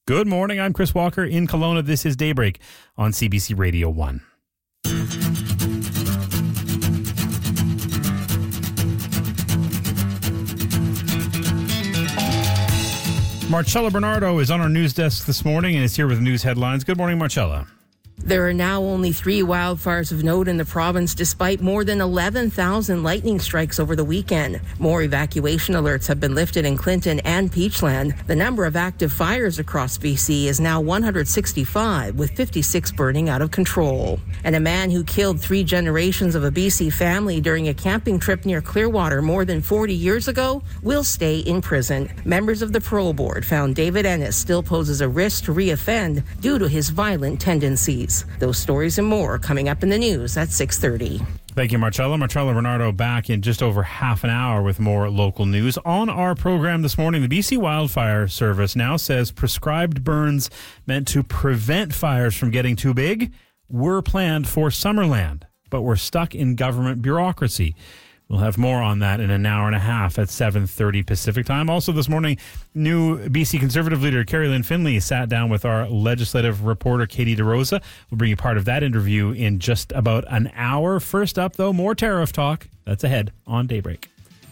Good morning. I'm Chris Walker in Kelowna. This is Daybreak on CBC Radio 1. Marcella Bernardo is on our news desk this morning and is here with news headlines. Good morning, Marcella. There are now only 3 wildfires of note in the province, despite more than 11,000 lightning strikes over the weekend. More evacuation alerts have been lifted in Clinton and Peachland. The number of active fires across BC is now 165, with 56 burning out of control. And a man who killed 3 generations of a BC family during a camping trip near Clearwater more than 40 years ago will stay in prison. Members of the parole board found David Ennis still poses a risk to reoffend due to his violent tendencies. Those stories and more coming up in the news at 6:30. Thank you, Marcella. Marcella Bernardo back in just over half an hour with more local news. On our program this morning, the BC Wildfire Service now says prescribed burns meant to prevent fires from getting too big were planned for Summerland, but we're stuck in government bureaucracy. We'll have more on that in an hour and a half at 7:30 Pacific time. Also this morning, new BC Conservative leader Carrie Lynn Finley sat down with our legislative reporter Katie DeRosa. We'll bring you part of that interview in just about an hour. First up, though, more tariff talk. That's ahead on Daybreak.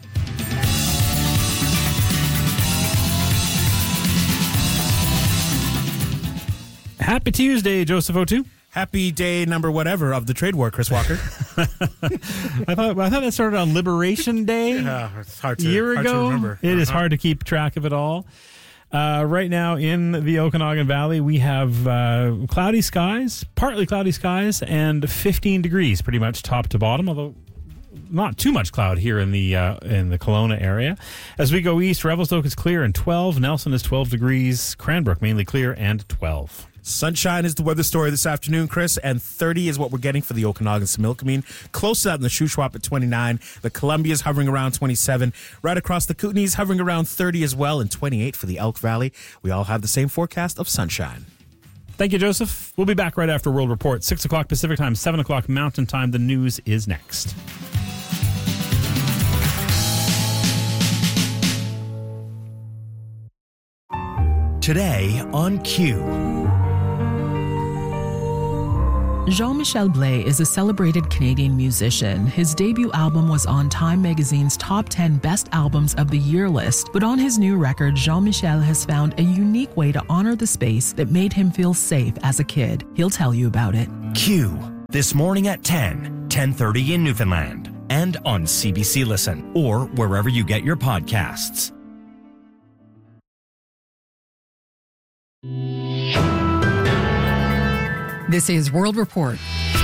Happy Tuesday, Joseph O'Toole. Happy day number whatever of the trade war, Chris Walker. I thought that started on Liberation Day It's hard to, a year hard ago. to remember. It is hard to keep track of it all. Right now in the Okanagan Valley, we have cloudy skies, partly cloudy skies, and 15 degrees pretty much top to bottom, although not too much cloud here in the Kelowna area. As we go east, Revelstoke is clear and 12. Nelson is 12 degrees. Cranbrook mainly clear and 12. Sunshine is the weather story this afternoon, Chris, and 30 is what we're getting for the Okanagan Similkameen. Close to that in the Shuswap at 29. The Columbia's hovering around 27. Right across the Kootenays hovering around 30 as well, and 28 for the Elk Valley. We all have the same forecast of sunshine. Thank you, Joseph. We'll be back right after World Report. 6 o'clock Pacific time, 7 o'clock Mountain time. The news is next. Today on Q. Jean-Michel Blais is a celebrated Canadian musician. His debut album was on Time magazine's top 10 best albums of the year list. But on his new record, Jean-Michel has found a unique way to honor the space that made him feel safe as a kid. He'll tell you about it. Q. This morning at 10:30 in Newfoundland. And on CBC Listen or wherever you get your podcasts. This is World Report.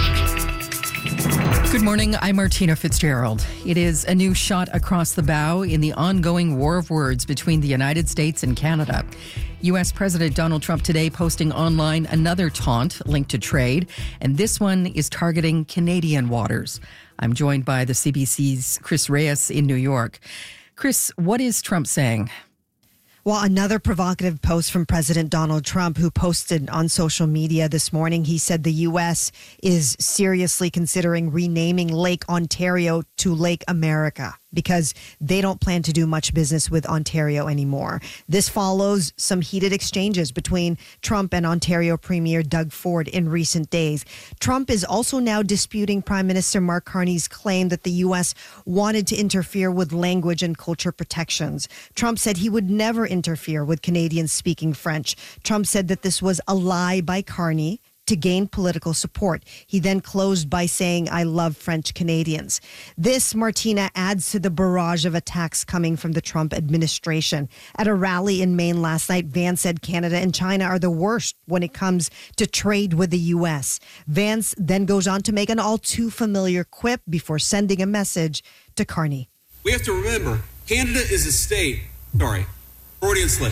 Good morning, I'm Martina Fitzgerald. It is a new shot across the bow in the ongoing war of words between the United States and Canada. U.S. President Donald Trump today posting online another taunt linked to trade, and this one is targeting Canadian waters. I'm joined by the CBC's Chris Reyes in New York. Chris, what is Trump saying? Well, another provocative post from President Donald Trump, who posted on social media this morning. He said the U.S. is seriously considering renaming Lake Ontario to Lake America because they don't plan to do much business with Ontario anymore. This follows some heated exchanges between Trump and Ontario Premier Doug Ford in recent days. Trump is also now disputing Prime Minister Mark Carney's claim that the U.S. wanted to interfere with language and culture protections. Trump said he would never interfere with Canadians speaking French. Trump said that this was a lie by Carney to gain political support. He then closed by saying, "I love French Canadians." This, Martina, adds to the barrage of attacks coming from the Trump administration. At a rally in Maine last night, Vance said Canada and China are the worst when it comes to trade with the U.S. Vance then goes on to make an all too familiar quip before sending a message to Carney. We have to remember, Canada is a state. Sorry, Freudian slip.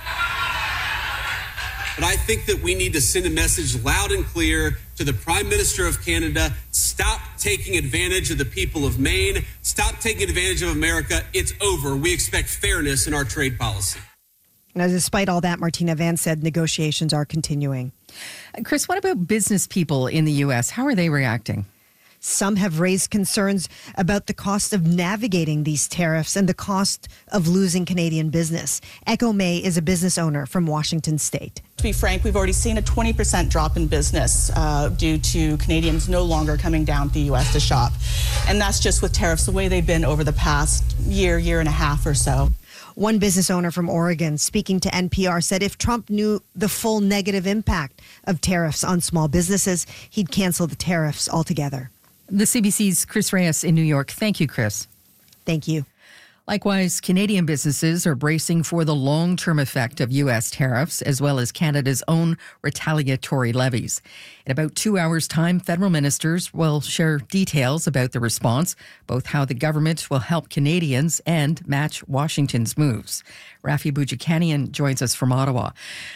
But I think that we need to send a message loud and clear to the Prime Minister of Canada. Stop taking advantage of the people of Maine. Stop taking advantage of America. It's over. We expect fairness in our trade policy. Now, despite all that, Martina, Vance said negotiations are continuing. Chris, what about business people in the U.S.? How are they reacting? Some have raised concerns about the cost of navigating these tariffs and the cost of losing Canadian business. Echo May is a business owner from Washington State. To be frank, we've already seen a 20% drop in business due to Canadians no longer coming down to the U.S. to shop. And that's just with tariffs the way they've been over the past year and a half or so. One business owner from Oregon speaking to NPR said if Trump knew the full negative impact of tariffs on small businesses, he'd cancel the tariffs altogether. The CBC's Chris Reyes in New York. Thank you, Chris. Thank you. Likewise, Canadian businesses are bracing for the long-term effect of U.S. tariffs, as well as Canada's own retaliatory levies. In about 2 hours' time, federal ministers will share details about the response, both how the government will help Canadians and match Washington's moves. Rafi Boudjikanian joins us from Ottawa.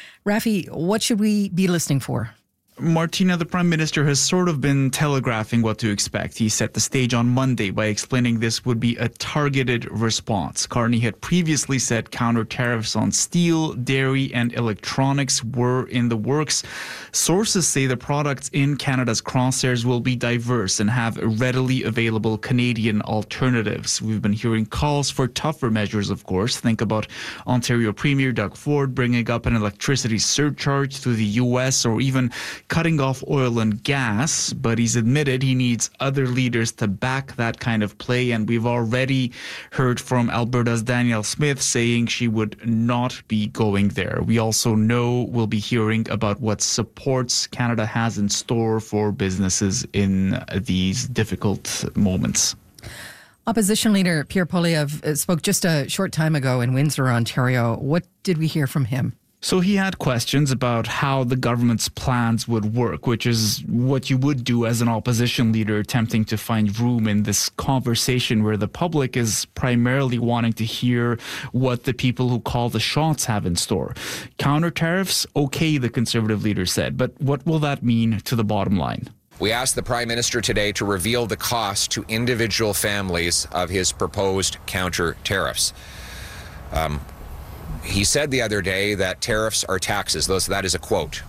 Rafi, what should we be listening for? Martina, the Prime Minister has sort of been telegraphing what to expect. He set the stage on Monday by explaining this would be a targeted response. Carney had previously said counter tariffs on steel, dairy, and electronics were in the works. Sources say the products in Canada's crosshairs will be diverse and have readily available Canadian alternatives. We've been hearing calls for tougher measures, of course. Think about Ontario Premier Doug Ford bringing up an electricity surcharge to the U.S. or even cutting off oil and gas, but he's admitted he needs other leaders to back that kind of play, and we've already heard from Alberta's Danielle Smith saying she would not be going there. We also know we'll be hearing about what supports Canada has in store for businesses in these difficult moments. Opposition leader Pierre Poilievre spoke just a short time ago in Windsor, Ontario. What did we hear from him? So he had questions about how the government's plans would work, which is what you would do as an opposition leader attempting to find room in this conversation where the public is primarily wanting to hear what the people who call the shots have in store. Counter tariffs, okay, the Conservative leader said, but what will that mean to the bottom line? We asked the Prime Minister today to reveal the cost to individual families of his proposed counter tariffs. He said the other day that tariffs are taxes. That is a quote.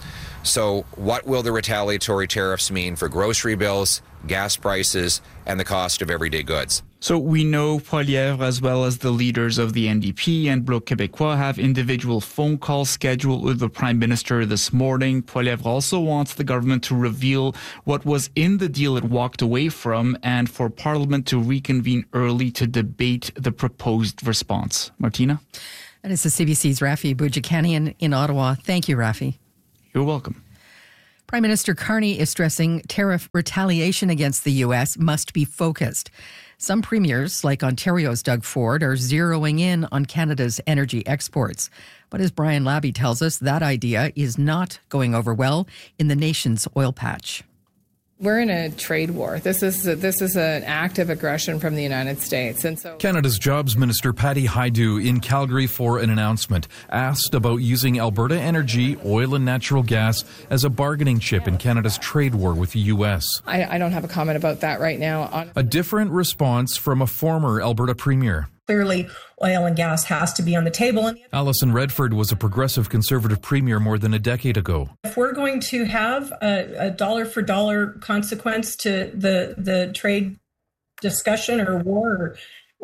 So what will the retaliatory tariffs mean for grocery bills, gas prices, and the cost of everyday goods? So we know Poilievre, as well as the leaders of the NDP and Bloc Québécois, have individual phone calls scheduled with the Prime Minister this morning. Poilievre also wants the government to reveal what was in the deal it walked away from and for Parliament to reconvene early to debate the proposed response. Martina? And it's the CBC's Rafi Boudjikanian in Ottawa. Thank you, Rafi. You're welcome. Prime Minister Carney is stressing tariff retaliation against the U.S. must be focused. Some premiers, like Ontario's Doug Ford, are zeroing in on Canada's energy exports. But as Brian Labby tells us, that idea is not going over well in the nation's oil patch. We're in a trade war. This is an act of aggression from the United States. And so Canada's Jobs Minister Patty Hajdu in Calgary for an announcement, asked about using Alberta Energy, oil and natural gas as a bargaining chip in Canada's trade war with the U.S. I don't have a comment about that right now. A different response from a former Alberta Premier. Clearly, oil and gas has to be on the table. Alison Redford was a progressive Conservative Premier more than a decade ago. If we're going to have a dollar-for-dollar consequence to the trade discussion or war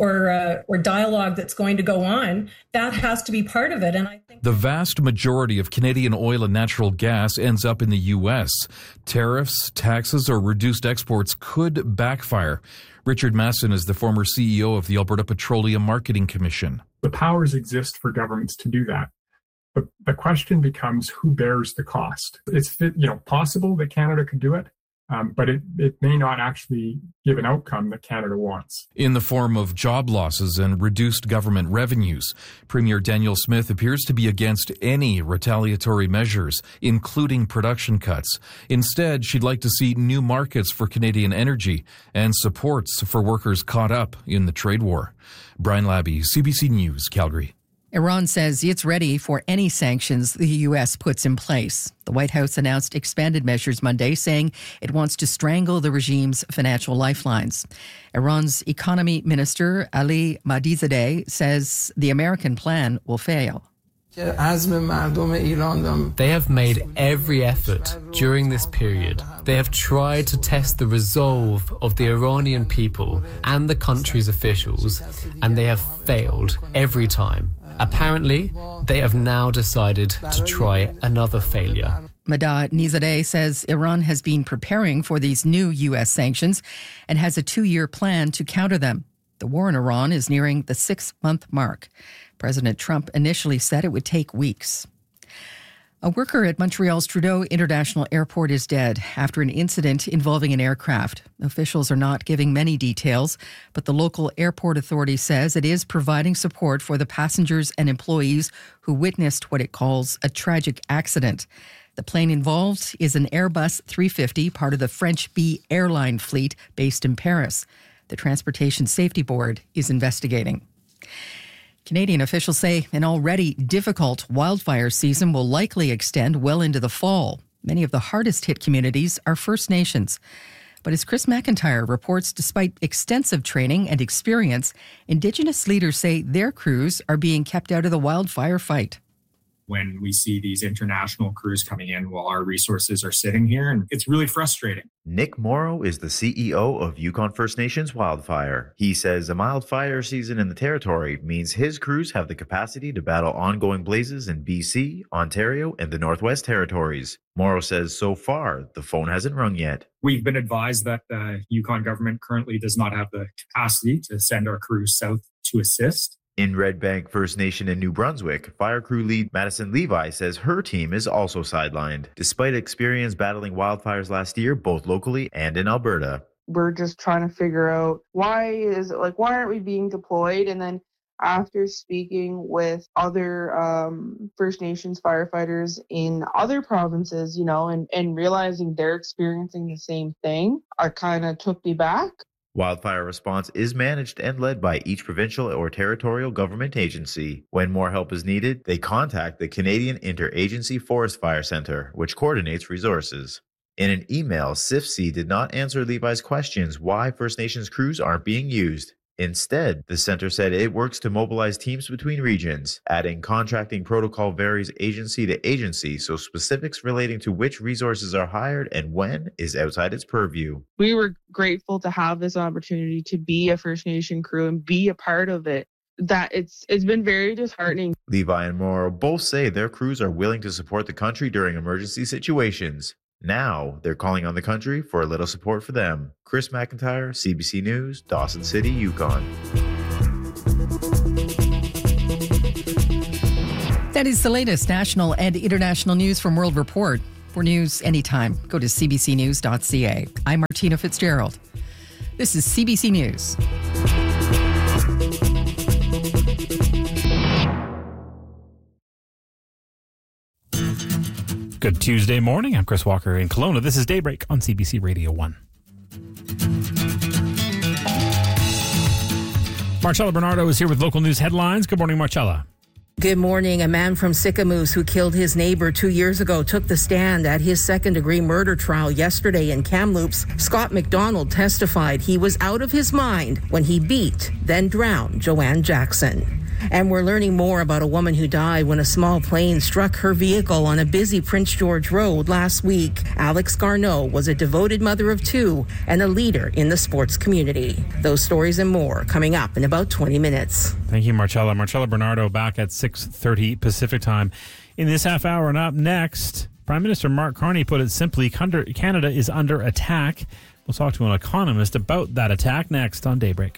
or dialogue that's going to go on, that has to be part of it. And I think the vast majority of Canadian oil and natural gas ends up in the U.S. Tariffs, taxes, or reduced exports could backfire. Richard Masson is the former CEO of the Alberta Petroleum Marketing Commission. The powers exist for governments to do that. But the question becomes who bears the cost. It's possible that Canada could do it, but it may not actually give an outcome that Canada wants. In the form of job losses and reduced government revenues, Premier Danielle Smith appears to be against any retaliatory measures, including production cuts. Instead, she'd like to see new markets for Canadian energy and supports for workers caught up in the trade war. Brian Labby, CBC News, Calgary. Iran says it's ready for any sanctions the U.S. puts in place. The White House announced expanded measures Monday, saying it wants to strangle the regime's financial lifelines. Iran's economy minister, Ali Mahdizadeh, says the American plan will fail. They have made every effort during this period. They have tried to test the resolve of the Iranian people and the country's officials, and they have failed every time. Apparently, they have now decided to try another failure. Madad Nizadeh says Iran has been preparing for these new U.S. sanctions and has a 2-year plan to counter them. The war in Iran is nearing the 6-month mark. President Trump initially said it would take weeks. A worker at Montreal's Trudeau International Airport is dead after an incident involving an aircraft. Officials are not giving many details, but the local airport authority says it is providing support for the passengers and employees who witnessed what it calls a tragic accident. The plane involved is an Airbus 350, part of the French B airline fleet based in Paris. The Transportation Safety Board is investigating. Canadian officials say an already difficult wildfire season will likely extend well into the fall. Many of the hardest hit communities are First Nations. But as Chris McIntyre reports, despite extensive training and experience, Indigenous leaders say their crews are being kept out of the wildfire fight. When we see these international crews coming in while our resources are sitting here, and it's really frustrating. Nick Morrow is the CEO of Yukon First Nations Wildfire. He says a mild fire season in the territory means his crews have the capacity to battle ongoing blazes in BC, Ontario, and the Northwest Territories. Morrow says so far, the phone hasn't rung yet. We've been advised that the Yukon government currently does not have the capacity to send our crews south to assist. In Red Bank First Nation in New Brunswick, fire crew lead Madison Levi says her team is also sidelined, despite experience battling wildfires last year, both locally and in Alberta. We're just trying to figure out why aren't we being deployed? And then after speaking with other First Nations firefighters in other provinces, and realizing they're experiencing the same thing, it kind of took me back. Wildfire response is managed and led by each provincial or territorial government agency. When more help is needed, they contact the Canadian Interagency Forest Fire Centre, which coordinates resources. In an email, CIFC did not answer Levi's questions why First Nations crews aren't being used. Instead, the center said it works to mobilize teams between regions, adding contracting protocol varies agency to agency, so specifics relating to which resources are hired and when is outside its purview. We were grateful to have this opportunity to be a First Nation crew and be a part of it. That it's been very disheartening. Levi and Morrow both say their crews are willing to support the country during emergency situations. Now, they're calling on the country for a little support for them. Chris McIntyre, CBC News, Dawson City, Yukon. That is the latest national and international news from World Report. For news anytime, go to cbcnews.ca. I'm Martina Fitzgerald. This is CBC News. Good Tuesday morning. I'm Chris Walker in Kelowna. This is Daybreak on CBC Radio 1. Marcella Bernardo is here with local news headlines. Good morning, Marcella. Good morning. A man from Sicamous who killed his neighbor 2 years ago took the stand at his second-degree murder trial yesterday in Kamloops. Scott McDonald testified he was out of his mind when he beat, then drowned Joanne Jackson. And we're learning more about a woman who died when a small plane struck her vehicle on a busy Prince George Road last week. Alex Garneau was a devoted mother of two and a leader in the sports community. Those stories and more coming up in about 20 minutes. Thank you, Marcella. Marcella Bernardo back at 6:30 Pacific time. In this half hour and up next, Prime Minister Mark Carney put it simply, Canada is under attack. We'll talk to an economist about that attack next on Daybreak.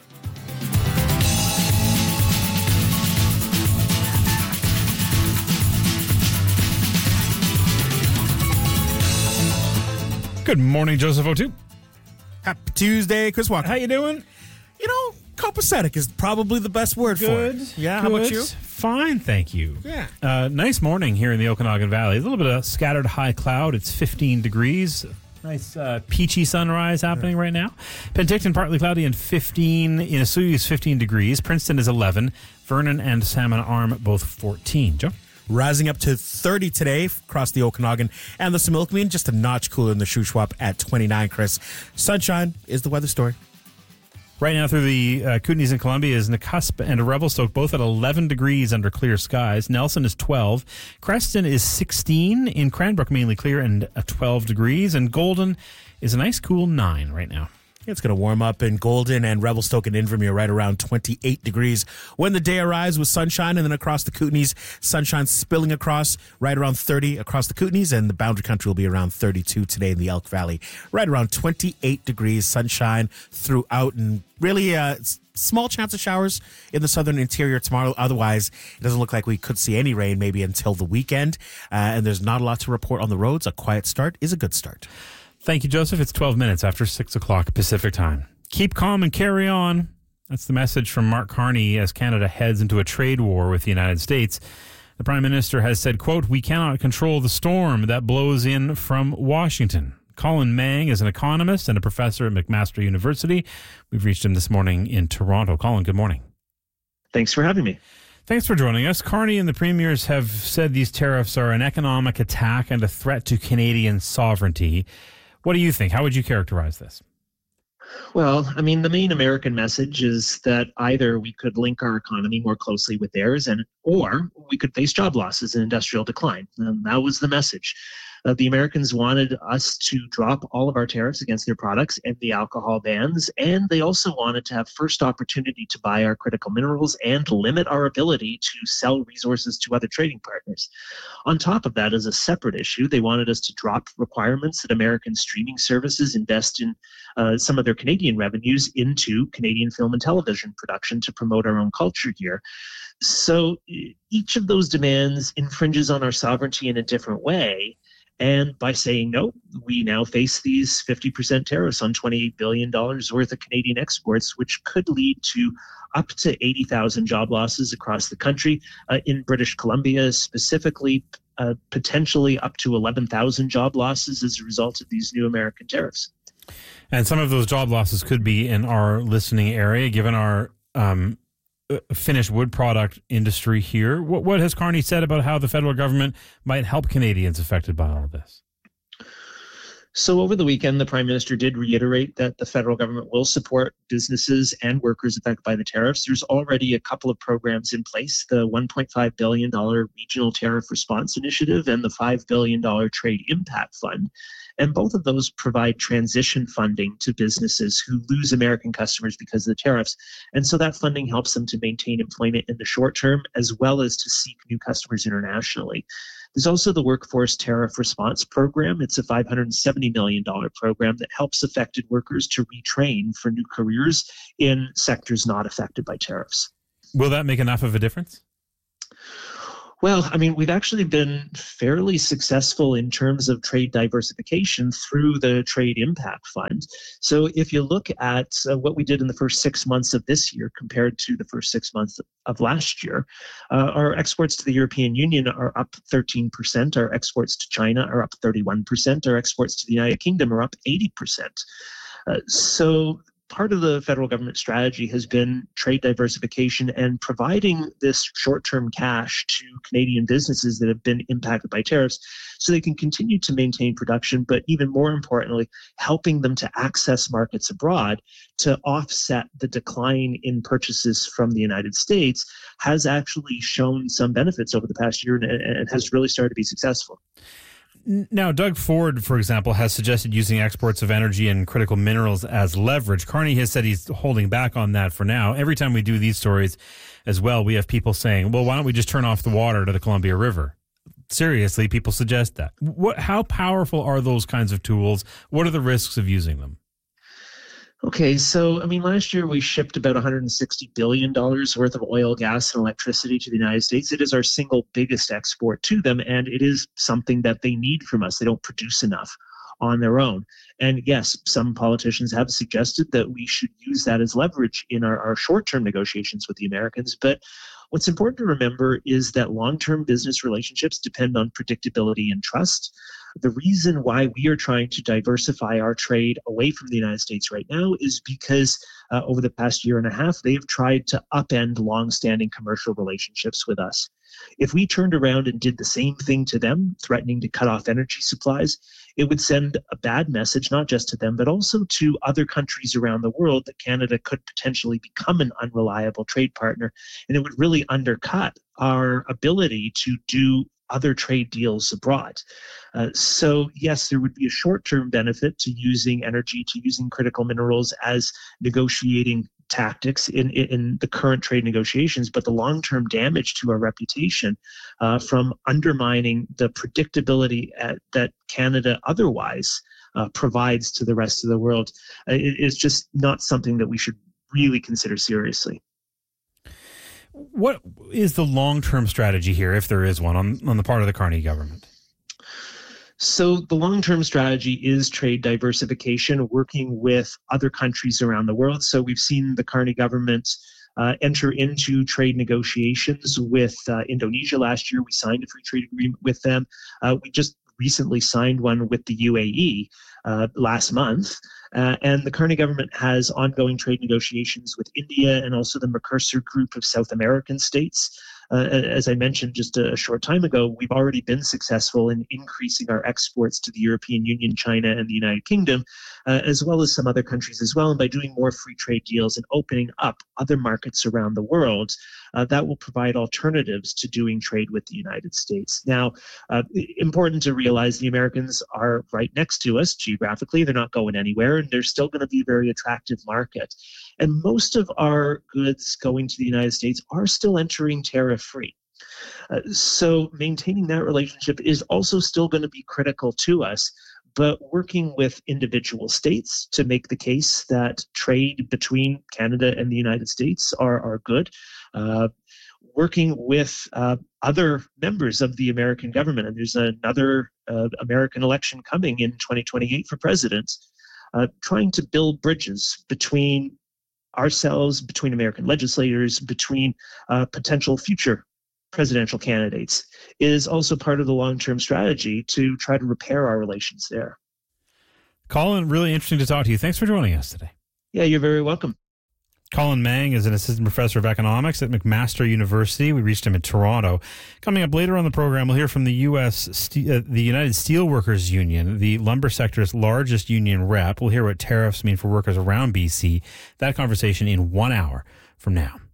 Good morning, Joseph O'Toole. Happy Tuesday, Chris Walker. How you doing? Copacetic is probably the best word for it. Yeah, how about you? Fine, thank you. Yeah. Nice morning here in the Okanagan Valley. A little bit of scattered high cloud. It's 15 degrees. Nice peachy sunrise happening right now. Penticton, partly cloudy and 15. In Innisfree is 15 degrees. Princeton is 11. Vernon and Salmon Arm both 14. Joe? Rising up to 30 today across the Okanagan and the Similkameen, just a notch cooler in the Shuswap at 29, Chris. Sunshine is the weather story. Right now through the Kootenays and Columbia is Nakusp and Revelstoke, both at 11 degrees under clear skies. Nelson is 12. Creston is 16. In Cranbrook, mainly clear and 12 degrees. And Golden is a nice cool 9 right now. It's going to warm up in Golden and Revelstoke and Invermere right around 28 degrees when the day arrives with sunshine, and then across the Kootenays, sunshine spilling across right around 30 across the Kootenays, and the Boundary Country will be around 32 today in the Elk Valley. Right around 28 degrees, sunshine throughout, and really small chance of showers in the southern interior tomorrow. Otherwise, it doesn't look like we could see any rain maybe until the weekend, and there's not a lot to report on the roads. A quiet start is a good start. Thank you, Joseph. It's 12 minutes after 6 o'clock Pacific time. Keep calm and carry on. That's the message from Mark Carney as Canada heads into a trade war with the United States. The Prime Minister has said, quote, "We cannot control the storm that blows in from Washington." Colin Mang is an economist and a professor at McMaster University. We've reached him this morning in Toronto. Colin, good morning. Thanks for having me. Thanks for joining us. Carney and the premiers have said these tariffs are an economic attack and a threat to Canadian sovereignty. What do you think? How would you characterize this? Well, I mean, the main American message is that either we could link our economy more closely with theirs, or we could face job losses and industrial decline. And that was the message. The Americans wanted us to drop all of our tariffs against their products and the alcohol bans, and they also wanted to have first opportunity to buy our critical minerals and limit our ability to sell resources to other trading partners. On top of that, as a separate issue, they wanted us to drop requirements that American streaming services invest in some of their Canadian revenues into Canadian film and television production to promote our own culture here. So each of those demands infringes on our sovereignty in a different way. And by saying no, we now face these 50% tariffs on $28 billion worth of Canadian exports, which could lead to up to 80,000 job losses across the country. In British Columbia specifically, potentially up to 11,000 job losses as a result of these new American tariffs. And some of those job losses could be in our listening area, given our finished wood product industry here. What has Carney said about how the federal government might help Canadians affected by all of this? So over the weekend, the Prime Minister did reiterate that the federal government will support businesses and workers affected by the tariffs. There's already a couple of programs in place, the $1.5 billion Regional Tariff Response Initiative and the $5 billion Trade Impact Fund. And both of those provide transition funding to businesses who lose American customers because of the tariffs. And so that funding helps them to maintain employment in the short term, as well as to seek new customers internationally. There's also the Workforce Tariff Response Program. It's a $570 million program that helps affected workers to retrain for new careers in sectors not affected by tariffs. Will that make enough of a difference? Well, I mean, we've actually been fairly successful in terms of trade diversification through the Trade Impact Fund. So if you look at what we did in the first 6 months of this year compared to the first 6 months of last year, our exports to the European Union are up 13%. Our exports to China are up 31%. Our exports to the United Kingdom are up 80%. So part of the federal government strategy has been trade diversification and providing this short-term cash to Canadian businesses that have been impacted by tariffs so they can continue to maintain production, but even more importantly, helping them to access markets abroad to offset the decline in purchases from the United States has actually shown some benefits over the past year and has really started to be successful. Now, Doug Ford, for example, has suggested using exports of energy and critical minerals as leverage. Carney has said he's holding back on that for now. Every time we do these stories as well, we have people saying, well, why don't we just turn off the water to the Columbia River? Seriously, people suggest that. How powerful are those kinds of tools? What are the risks of using them? Okay, so, I mean, last year we shipped about $160 billion worth of oil, gas, and electricity to the United States. It is our single biggest export to them, and it is something that they need from us. They don't produce enough on their own. And yes, some politicians have suggested that we should use that as leverage in our short-term negotiations with the Americans. But what's important to remember is that long-term business relationships depend on predictability and trust. The reason why we are trying to diversify our trade away from the United States right now is because over the past year and a half, they've tried to upend long-standing commercial relationships with us. If we turned around and did the same thing to them, threatening to cut off energy supplies, it would send a bad message, not just to them, but also to other countries around the world that Canada could potentially become an unreliable trade partner. And it would really undercut our ability to do other trade deals abroad. So yes, there would be a short-term benefit to using energy, to using critical minerals as negotiating tactics in the current trade negotiations, but the long-term damage to our reputation from undermining the predictability that Canada otherwise provides to the rest of the world is just not something that we should really consider seriously. What is the long-term strategy here, if there is one, on the part of the Carney government? So the long-term strategy is trade diversification, working with other countries around the world. So we've seen the Carney government enter into trade negotiations with Indonesia last year. We signed a free trade agreement with them. We just recently signed one with the UAE last month. And the Carney government has ongoing trade negotiations with India and also the Mercosur group of South American states. As I mentioned just a short time ago, we've already been successful in increasing our exports to the European Union, China, and the United Kingdom, as well as some other countries as well. And by doing more free trade deals and opening up other markets around the world, that will provide alternatives to doing trade with the United States. Now, important to realize the Americans are right next to us geographically. They're not going anywhere, and they're still going to be a very attractive market. And most of our goods going to the United States are still entering tariff-free. So maintaining that relationship is also still going to be critical to us, but working with individual states to make the case that trade between Canada and the United States are good, working with other members of the American government. And there's another American election coming in 2028 for president, trying to build bridges between ourselves, between American legislators, between potential future presidential candidates is also part of the long-term strategy to try to repair our relations there. Colin, really interesting to talk to you. Thanks for joining us today. Yeah, you're very welcome. Colin Mang is an assistant professor of economics at McMaster University. We reached him in Toronto. Coming up later on the program, we'll hear from the the United Steelworkers Union, the lumber sector's largest union rep. We'll hear what tariffs mean for workers around BC. That conversation in 1 hour from now.